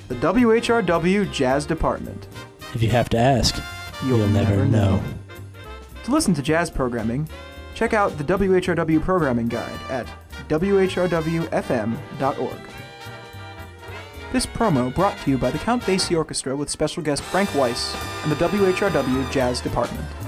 The WHRW Jazz Department. If you have to ask, you'll never know. To listen to jazz programming, check out the WHRW Programming Guide at whrwfm.org. This promo brought to you by the Count Basie Orchestra with special guest Frank Weiss and the WHRW Jazz Department.